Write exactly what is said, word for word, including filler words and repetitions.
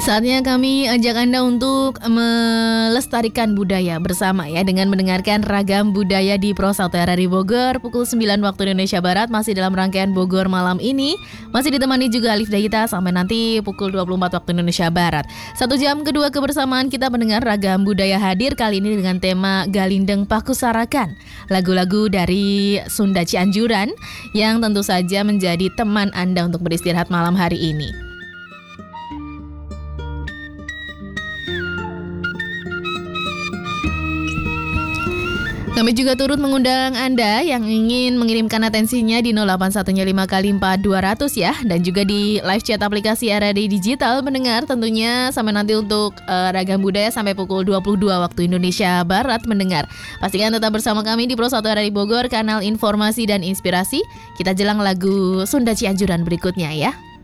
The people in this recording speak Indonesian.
Saatnya kami ajak Anda untuk melestarikan budaya bersama ya, dengan mendengarkan ragam budaya di Pro satu R R I Bogor pukul sembilan waktu Indonesia Barat. Masih dalam rangkaian Bogor malam ini, masih ditemani juga Alif Dayita sampai nanti pukul dua puluh empat waktu Indonesia Barat. Satu jam kedua kebersamaan kita mendengar ragam budaya hadir kali ini dengan tema Galindeng Pakusarakan, lagu-lagu dari Sunda Cianjuran yang tentu saja menjadi teman Anda untuk beristirahat malam hari ini. Kami juga turut mengundang Anda yang ingin mengirimkan atensinya di nol delapan satu lima kali empat dua nol nol ya, dan juga di live chat aplikasi R R I Digital mendengar tentunya sampai nanti untuk uh, ragam budaya sampai pukul dua puluh dua waktu Indonesia Barat mendengar. Pastikan tetap bersama kami di Pro satu R R I Bogor, kanal informasi dan inspirasi. Kita jelang lagu Sunda Cianjuran berikutnya ya.